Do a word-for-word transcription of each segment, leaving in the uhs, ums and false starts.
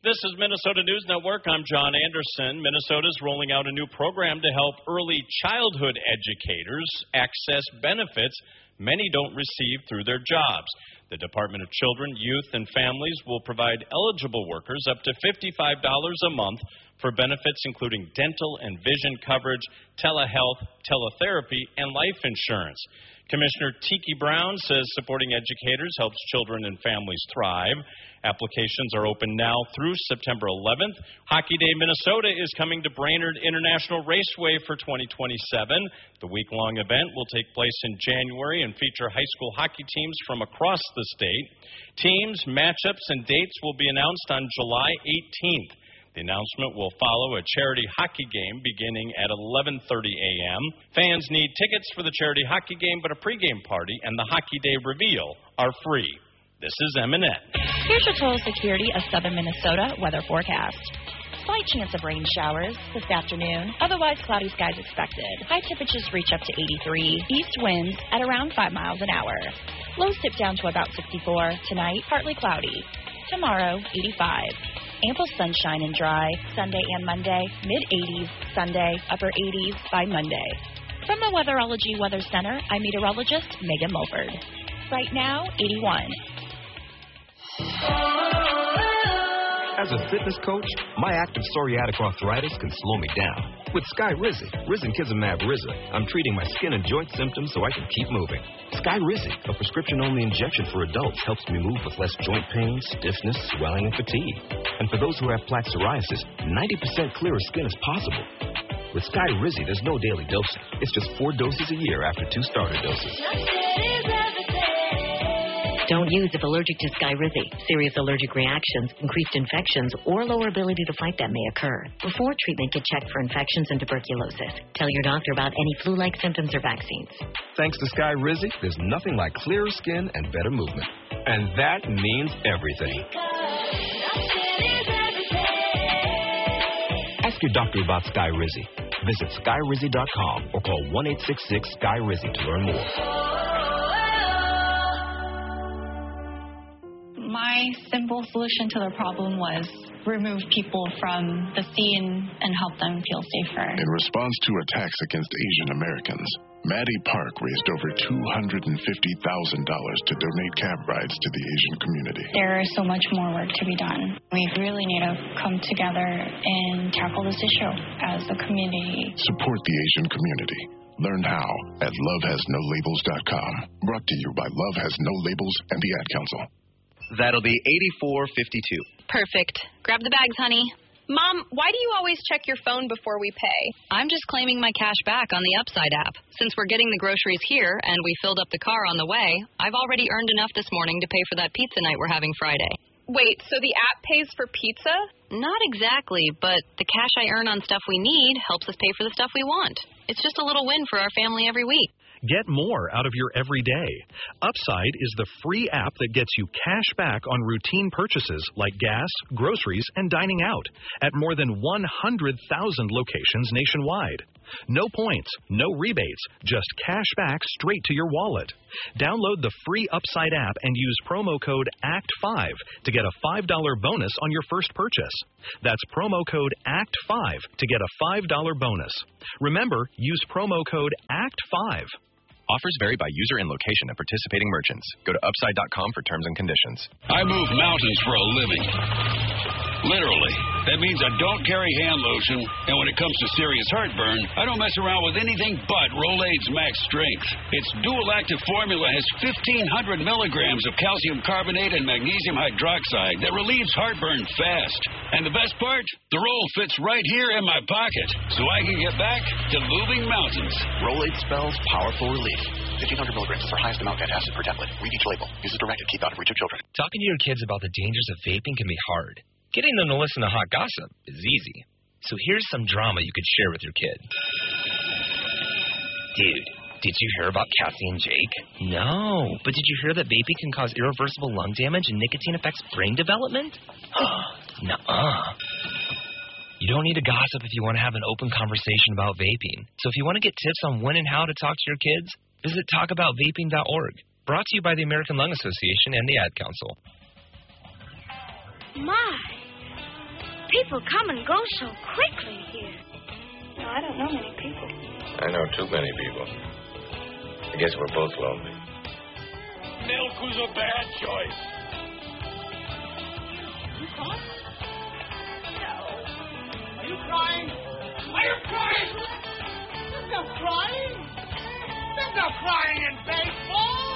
This is Minnesota News Network. I'm John Anderson. Minnesota is rolling out a new program to help early childhood educators access benefits many don't receive through their jobs. The Department of Children, Youth, and Families will provide eligible workers up to fifty-five dollars a month for benefits including dental and vision coverage, telehealth, teletherapy, and life insurance. Commissioner Tiki Brown says supporting educators helps children and families thrive. Applications are open now through September eleventh. Hockey Day Minnesota is coming to Brainerd International Raceway for twenty twenty-seven. The week-long event will take place in January and feature high school hockey teams from across the state. Teams, matchups, and dates will be announced on July eighteenth. The announcement will follow a charity hockey game beginning at eleven thirty a.m. Fans need tickets for the charity hockey game, but a pregame party and the Hockey Day reveal are free. This is M and N. Here's your Total Security of Southern Minnesota weather forecast. Slight chance of rain showers this afternoon. Otherwise, cloudy skies expected. High temperatures reach up to eighty-three. East winds at around five miles an hour. Lows dip down to about sixty-four. Tonight, partly cloudy. Tomorrow, eighty-five. Ample sunshine and dry. Sunday and Monday, mid-eighties. Sunday, upper eighties by Monday. From the Weatherology Weather Center, I'm meteorologist Megan Mulford. Right now, eighty-one. As a fitness coach, my active psoriatic arthritis can slow me down. With Skyrizi, Risankizumab Riza, I'm treating my skin and joint symptoms so I can keep moving. Skyrizi, a prescription-only injection for adults, helps me move with less joint pain, stiffness, swelling, and fatigue. And for those who have plaque psoriasis, ninety percent clearer skin is possible. With Skyrizi, there's no daily dosing. It's just four doses a year after two starter doses. Don't use if allergic to Skyrizi. Serious allergic reactions, increased infections, or lower ability to fight them may occur. Before treatment, get checked for infections and tuberculosis. Tell your doctor about any flu-like symptoms or vaccines. Thanks to Skyrizi, there's nothing like clearer skin and better movement. And that means everything. Ask your doctor about Skyrizi. Visit Skyrizi dot com or call one eight six six Skyrizi to learn more. My simple solution to the problem was remove people from the scene and help them feel safer. In response to attacks against Asian Americans, Maddie Park raised over two hundred fifty thousand dollars to donate cab rides to the Asian community. There is so much more work to be done. We really need to come together and tackle this issue as a community. Support the Asian community. Learn how at love has no labels dot com. Brought to you by Love Has No Labels and the Ad Council. That'll be eighty-four fifty-two. Perfect. Grab the bags, honey. Mom, why do you always check your phone before we pay? I'm just claiming my cash back on the Upside app. Since we're getting the groceries here and we filled up the car on the way, I've already earned enough this morning to pay for that pizza night we're having Friday. Wait, so the app pays for pizza? Not exactly, but the cash I earn on stuff we need helps us pay for the stuff we want. It's just a little win for our family every week. Get more out of your everyday. Upside is the free app that gets you cash back on routine purchases like gas, groceries, and dining out at more than one hundred thousand locations nationwide. No points, no rebates, just cash back straight to your wallet. Download the free Upside app and use promo code A C T five to get a five dollars bonus on your first purchase. That's promo code A C T five to get a five dollars bonus. Remember, use promo code A C T five. Offers vary by user and location of participating merchants. Go to upside dot com for terms and conditions. I move mountains for a living. Literally. That means I don't carry hand lotion, and when it comes to serious heartburn, I don't mess around with anything but Rolaids Max Strength. Its dual-active formula has fifteen hundred milligrams of calcium carbonate and magnesium hydroxide that relieves heartburn fast. And the best part? The roll fits right here in my pocket, so I can get back to moving mountains. Rolaids spells powerful relief. fifteen hundred milligrams is our highest amount of antacid per tablet. Read each label. Use as directed. Keep out of reach of children. Talking to your kids about the dangers of vaping can be hard. Getting them to listen to hot gossip is easy. So here's some drama you could share with your kid. Dude, did you hear about Cassie and Jake? No, but did you hear that vaping can cause irreversible lung damage and nicotine affects brain development? Nuh-uh. You don't need to gossip if you want to have an open conversation about vaping. So if you want to get tips on when and how to talk to your kids, visit talk about vaping dot org. Brought to you by the American Lung Association and the Ad Council. My, People come and go so quickly here. No, I don't know many people. I know too many people. I guess we're both lonely. Milk was a bad choice. You crying? No. Are you crying? Are you crying? There's no crying. There's no crying in baseball.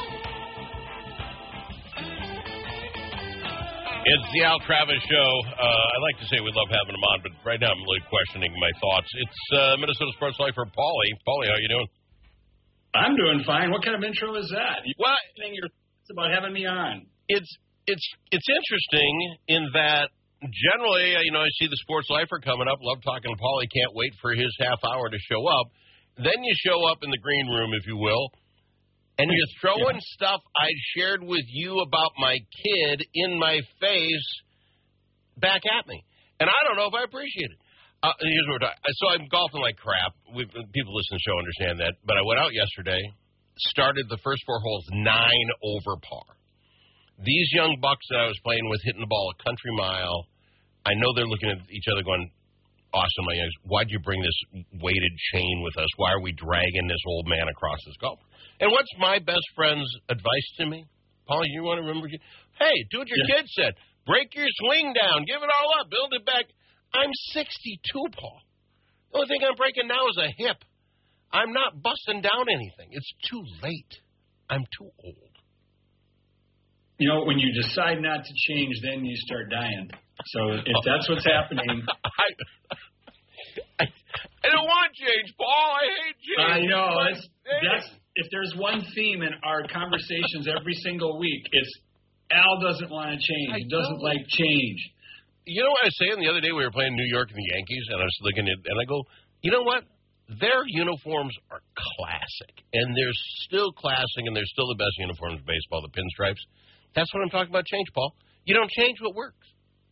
It's the Al Travis Show. Uh, I like to say we love having him on, but right now I'm really questioning my thoughts. It's uh, Minnesota Sports Life for Paulie. Paulie, how you doing? I'm doing fine. What kind of intro is that? Well, you're about having me on. It's it's it's interesting in that generally, you know, I see the Sports Lifer coming up. Love talking to Paulie. Can't wait for his half hour to show up. Then you show up in the green room, if you will, and you're throwing yeah. stuff I shared with you about my kid in my face back at me. And I don't know if I appreciate it. Uh, here's what we're talking. So I'm golfing like crap. We, people listen to the show understand that. But I went out yesterday, started the first four holes nine over par. These young bucks that I was playing with hitting the ball a country mile, I know they're looking at each other going, awesome, my youngs, why'd you bring this weighted chain with us? Why are we dragging this old man across this golf? And what's my best friend's advice to me? Paul, you want to remember? Hey, do what your yeah. kid said. Break your swing down. Give it all up. Build it back. I'm sixty-two, Paul. The only thing I'm breaking now is a hip. I'm not busting down anything. It's too late. I'm too old. You know, when you decide not to change, then you start dying. So if that's what's happening... I, I, I don't want change, Paul. I hate change. I know. That's, that's, if there's one theme in our conversations every single week, it's Al doesn't want to change. I he doesn't don't. like change. You know what I was saying the other day? We were playing New York and the Yankees, and I was looking at and I go, you know what? Their uniforms are classic, and they're still classic, and they're still the best uniforms in baseball, the pinstripes. That's what I'm talking about change, Paul. You don't change what works.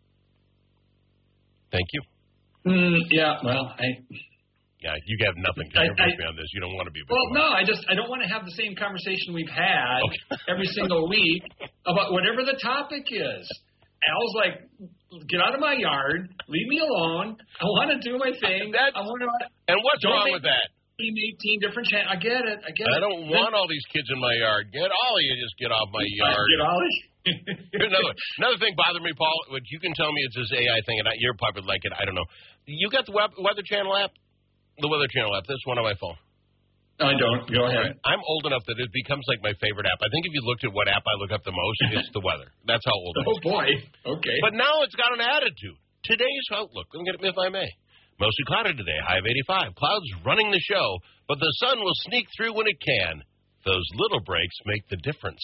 Thank you. Mm, yeah, well, I... Yeah, you have nothing to convince me on this. You don't want to be... Well, no, I just I don't want to have the same conversation we've had okay. every single week about whatever the topic is. Al's like, get out of my yard, leave me alone. I want to do my thing. That's, I want to. And what's wrong with that? eighteen different channels. I get it. I get it. I don't then, want all these kids in my yard. Get all of you, just get off my yard. Get all of you. another, another thing bothered me, Paul, which you can tell me it's this A I thing, and I, you're probably like it. I don't know. You got the web, Weather Channel app? The Weather Channel app. That's one on my phone. I don't. Go ahead. I'm old enough that it becomes like my favorite app. I think if you looked at what app I look up the most, it's the weather. That's how old it is. Oh, boy. Okay. But now it's got an attitude. Today's outlook. Let me get it if I may. Mostly cloudy today, high of eighty-five. Clouds running the show, but the sun will sneak through when it can. Those little breaks make the difference.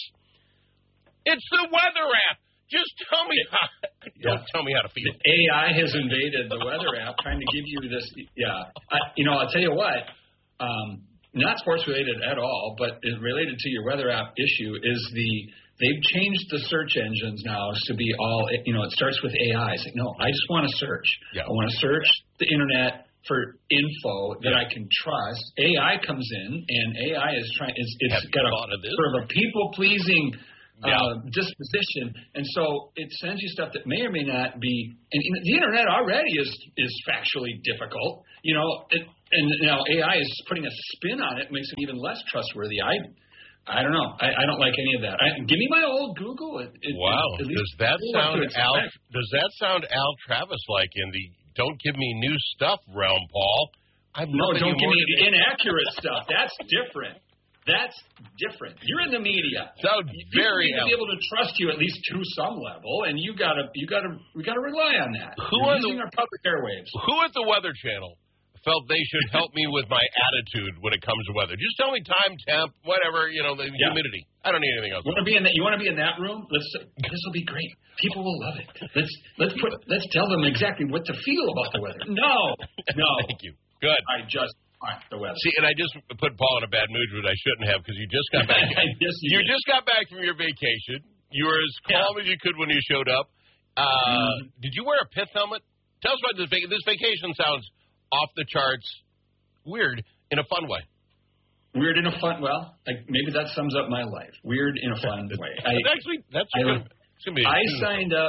It's the weather app. Just tell me how. Don't yeah. tell me how to feel. The A I has invaded the weather app, trying to give you this. Yeah. I, you know, I'll tell you what. Um, not sports related at all, but related to your weather app issue is the they've changed the search engines now to be all. You know, it starts with A I. It's like, no, I just want to search. Yeah. I want to search the internet for info that yeah. I can trust. A I comes in, and A I is trying. Is it's Have got a sort of a people pleasing. Yeah. Uh, disposition, and so it sends you stuff that may or may not be. And the internet already is is factually difficult, you know. It, and now A I is putting a spin on it, makes it even less trustworthy. I, I don't know. I, I don't like any of that. I, give me my old Google. It, it, wow. It, does that sound Al? Does that sound Al Travis like in the "Don't give me new stuff" realm, Paul? I've no, don't give me inaccurate stuff. That's different. That's different. You're in the media. Sounds very. People need to be able to trust you at least to some level, and you gotta, you gotta, we gotta rely on that. Who You're on using the, our public airwaves? Who at the Weather Channel felt they should help me with my attitude when it comes to weather? Just tell me time, temp, whatever, you know, the yeah. humidity. I don't need anything else. You want to be in that? You want to be in that room? Let's. This will be great. People will love it. Let's let's put let's tell them exactly what to feel about the weather. No, no. Thank you. Good. I just. The weather. See, and I just put Paul in a bad mood, which I shouldn't have, because you just got back. yes, you you just got back from your vacation. You were as calm yeah. as you could when you showed up. Uh, mm-hmm. Did you wear a pith helmet? Tell us about this. Vac- this vacation sounds off the charts, weird in a fun way. Weird in a fun. Well, like maybe that sums up my life. Weird in a fun way. I, actually, that's I, good. It's gonna be I signed up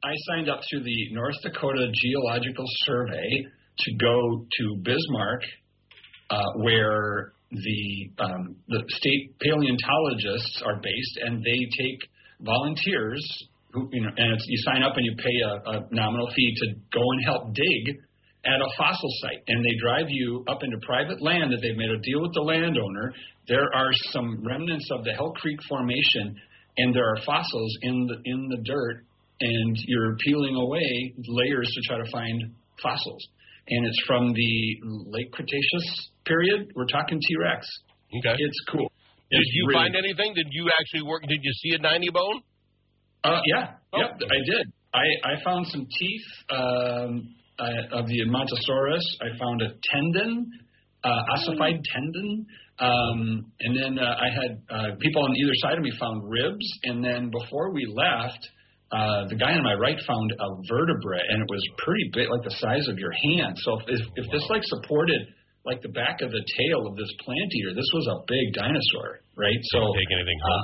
I signed up through the North Dakota Geological Survey to go to Bismarck, uh, where the um, the state paleontologists are based, and they take volunteers. Who, you know, and it's, you sign up and you pay a, a nominal fee to go and help dig at a fossil site, and they drive you up into private land that they've made a deal with the landowner. There are some remnants of the Hell Creek Formation, and there are fossils in the in the dirt, and you're peeling away layers to try to find fossils. And it's from the late Cretaceous period. We're talking T-Rex. Okay. It's cool. Did It's you really find anything? Did you actually work? Did you see a ninety bone? Uh, yeah. Oh. Yep, I did. I, I found some teeth um, uh, of the Montosaurus. I found a tendon, uh, ossified tendon. Um, and then uh, I had uh, people on either side of me found ribs. And then before we left, uh, the guy on my right found a vertebrae, and it was pretty big, like the size of your hand. So if, if this like supported like the back of the tail of this plant eater, this was a big dinosaur, right? So Didn't take anything home. Uh,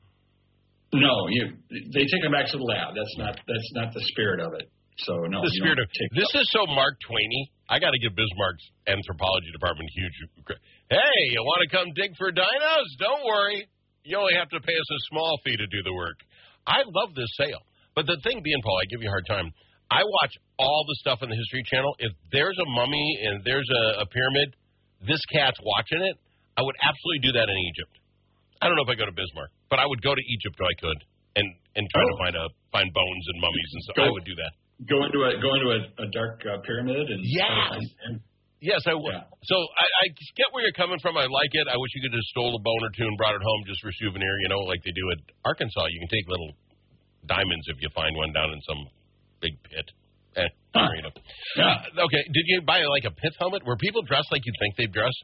no, you they take them back to the lab. That's not that's not the spirit of it. So no, The you spirit don't of take this is so Mark Twainy. I got to give Bismarck's anthropology department huge. cre- Hey, you want to come dig for dinos? Don't worry, you only have to pay us a small fee to do the work. I love this sale, but the thing being, Paul, I give you a hard time. I watch all the stuff on the History Channel. If there's a mummy and there's a, a pyramid, this cat's watching it. I would absolutely do that in Egypt. I don't know if I go to Bismarck, but I would go to Egypt if I could and, and try Oh. to find a find bones and mummies and stuff. Go- I would do that. Go into a go into a, a dark uh, pyramid and Yes. and, and Yes, I would. So I, I get where you're coming from. I like it. I wish you could have stole a bone or two and brought it home just for souvenir, you know, like they do at Arkansas. You can take little diamonds if you find one down in some big pit. Eh, Huh. you know. Yeah. Uh, okay, did you buy like a pith helmet? Were people dressed like you think they'd dress?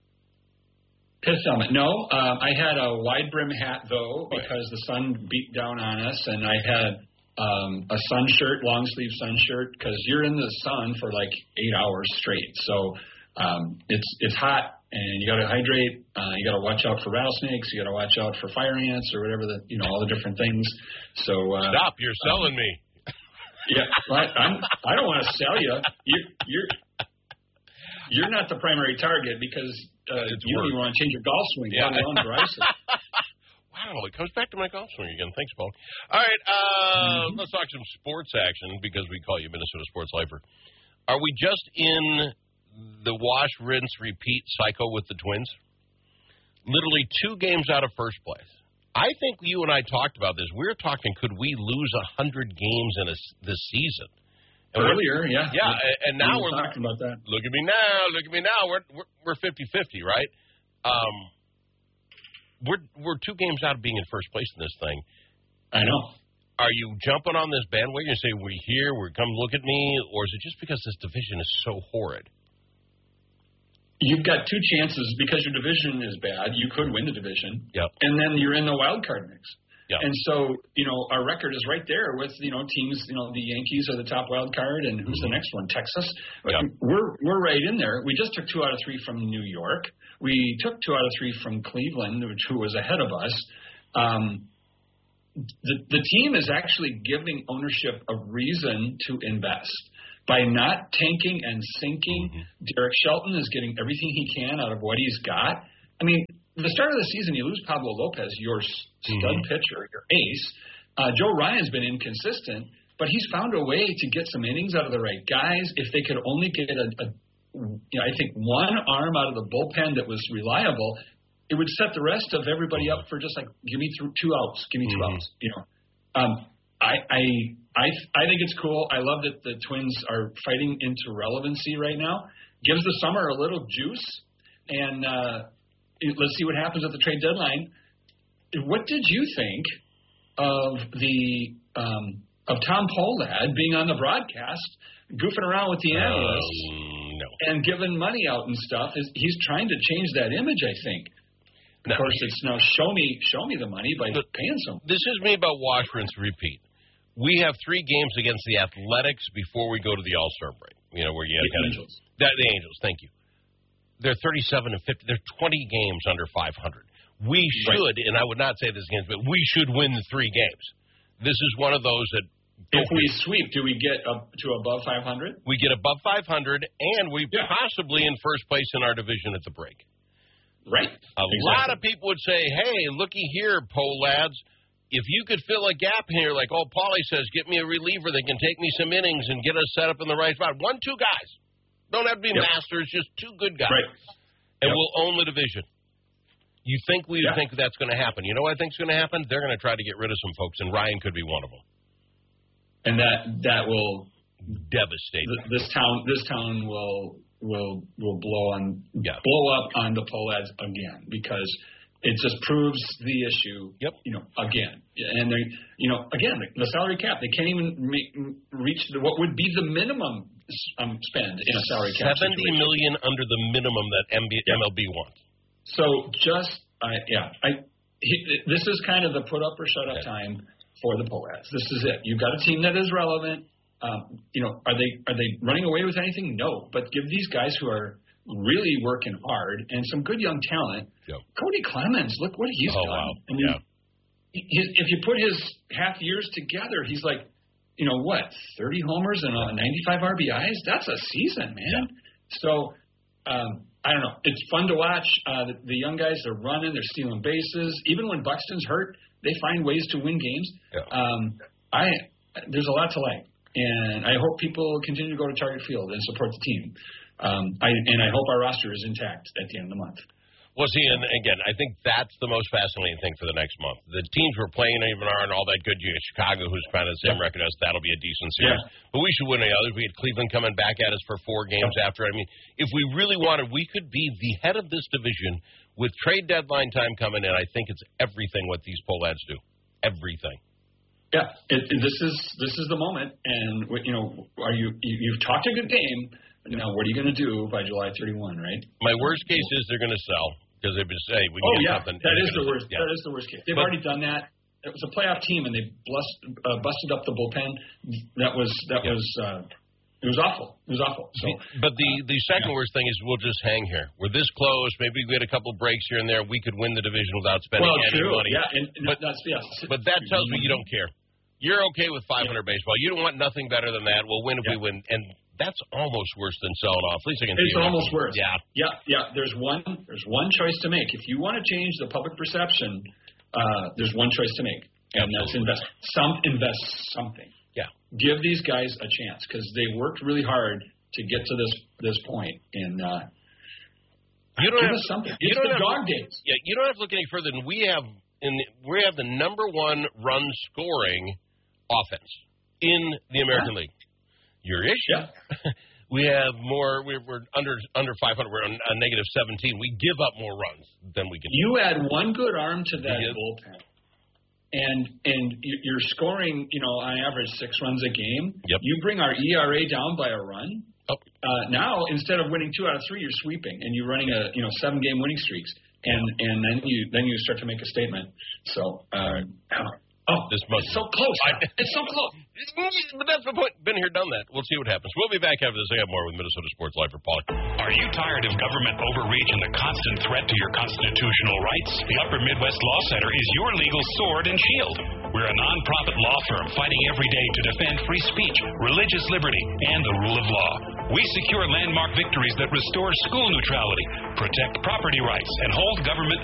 Pith helmet. No, um, I had a wide brim hat though because the sun beat down on us, and I had um, a sun shirt, long sleeve sun shirt, because you're in the sun for like eight hours straight. So um, it's it's hot, and you got to hydrate. Uh, you got to watch out for rattlesnakes. You got to watch out for fire ants or whatever the you know all the different things. So uh, Stop! You're selling um, me. Yeah, I, I'm. I don't want to sell you. You you're you're not the primary target because. Uh, you don't even want to change your golf swing. Yeah. Let alone dry sand. Wow, it comes back to my golf swing again. Thanks, Paul. All right, uh, Mm-hmm. let's talk some sports action because we call you Minnesota Sports Lifer. Are we just in the wash, rinse, repeat cycle with the Twins? Literally two games out of first place. I think you and I talked about this. We were talking, could we lose one hundred games in a, this season? And Earlier, yeah. Yeah, and now we we're were talking about that. Look at me now, look at me now. We're we're, we're fifty-fifty, right? Um, we're we're two games out of being in first place in this thing. I know. Are you jumping on this bandwagon and say we're here, we're come look at me, or is it just because this division is so horrid? You've got two chances because your division is bad. You could win the division. Yep. And then you're in the wild card mix. Yep. And so, you know, our record is right there with, you know, teams, you know, the Yankees are the top wild card, and who's the next one? Texas. Yep. We're we're right in there. We just took two out of three from New York. We took two out of three from Cleveland, which who was ahead of us. Um, the the team is actually giving ownership a reason to invest. By not tanking and sinking, mm-hmm. Derek Shelton is getting everything he can out of what he's got. I mean, the start of the season, you lose Pablo Lopez, your stud Mm-hmm. pitcher, your ace. Uh, Joe Ryan's been inconsistent, but he's found a way to get some innings out of the right guys. If they could only get a, a you know, I think one arm out of the bullpen that was reliable, it would set the rest of everybody up for just like, give me th- two outs, give me two Mm-hmm. outs. You know, um, I, I, I, I think it's cool. I love that the Twins are fighting into relevancy right now. Gives the summer a little juice, and uh, let's see what happens at the trade deadline. What did you think of the um, of Tom Pohlad being on the broadcast, goofing around with the analysts, um, no. and giving money out and stuff? Is he's trying to change that image? I think. Of No. course, it's now show me show me the money by Look, paying some. This is me about wash, rinse, repeat. We have three games against the Athletics before we go to the All-Star break. You know, where you have The kind Angels. Of, that, the Angels, thank you. They're thirty-seven and fifty. They're twenty games under five hundred. We should, right. and I would not say this against, but we should win the three games. This is one of those that If we sweep, do we get up to above five hundred? We get above five hundred, and we yeah. possibly in first place in our division at the break. Right. A exactly. lot of people would say, hey, looky here, Pole lads, if you could fill a gap here, like old Paulie says, get me a reliever that can take me some innings and get us set up in the right spot. One, two guys. Don't have to be yep. masters, just two good guys. Right. And yep. we'll own the division. You think we yeah. think that's going to happen. You know what I think is going to happen? They're going to try to get rid of some folks, and Ryan could be one of them. And that that will devastate th- this town. This town will will will blow on yeah. blow up on the Pohlads again because it just proves the issue. Yep. You know, again, and they, you know, again, the, the salary cap. They can't even make, reach the, what would be the minimum um, spend in a salary cap. Seventy situation. million under the minimum that M B, yeah. M L B wants. So just, I yeah, I. He, this is kind of the put up or shut up okay. time for the Pohlads. This is it. You've got a team that is relevant. Um, you know, are they are they running away with anything? No. But give these guys who are really working hard and some good young talent. Yep. Cody Clemens, look what he's oh, done. Wow. I mean, yeah. his, if you put his half years together, he's like, you know what, thirty homers and uh, ninety-five R B Is? That's a season, man. Yeah. So, um, I don't know. It's fun to watch. Uh, the, the young guys, they're running, they're stealing bases. Even when Buxton's hurt, they find ways to win games. Yeah. Um, I there's a lot to like, and I hope people continue to go to Target Field and support the team. Um, I, and I hope our roster is intact at the end of the month. Well, see, and again, I think that's the most fascinating thing for the next month. The teams we're playing even aren't all that good. You got Chicago, who's kind of the same yeah. record as us. That'll be a decent series. Yeah. But we should win any others. We had Cleveland coming back at us for four games yeah. after. I mean, if we really wanted, we could be the head of this division with trade deadline time coming in. I think it's everything what these Pohlads do. Everything. Yeah, it, it, this is this is the moment, and you know, are you, you you've talked a good game. Now, what are you going to do by July thirty-first, right? My worst case is they're going to sell. Because they've been saying we oh, get yeah. something. That is the worst. Yeah. That is the worst case. They've but, already done that. It was a playoff team, and they blust, uh, busted up the bullpen. That was that yeah. was uh, it was awful. It was awful. So, but the the second yeah. worst thing is we'll just hang here. We're this close. Maybe we get a couple breaks here and there. We could win the division without spending well, any true. money. Yeah, and, and but that's yeah. But that tells me you don't care. You're okay with five hundred yeah. baseball. You don't want nothing better than that. We'll win if yeah. we win, and that's almost worse than selling off. At least I can it's see almost it. worse. Yeah, yeah, yeah. There's one. There's one choice to make. If you want to change the public perception, uh, there's one choice to make, and Absolutely. that's invest. Some invest something. Yeah. Give these guys a chance because they worked really hard to get to this this point, and uh, you don't give have us something. You it's don't the have, dog days. Yeah, you don't have to look any further than we have. In the, we have the number one run scoring offense in the American yeah. League. Your issue. Yeah. We have more. We're, we're under under five hundred. We're on a negative seventeen. We give up more runs than we can. You add one good arm to that yeah. bullpen, and and you're scoring, you know, on average six runs a game. Yep. You bring our E R A down by a run. Oh. Uh, now instead of winning two out of three, you're sweeping, and you're running a you know seven game winning streaks, and and then you then you start to make a statement. So. Uh, Oh, this month. It's so close. It's so close. But that's the point. Been here, done that. We'll see what happens. We'll be back after this. I have more with Minnesota Sports Live for Paulie. Are you tired of government overreach and the constant threat to your constitutional rights? The Upper Midwest Law Center is your legal sword and shield. We're a nonprofit law firm fighting every day to defend free speech, religious liberty, and the rule of law. We secure landmark victories that restore school neutrality, protect property rights, and hold government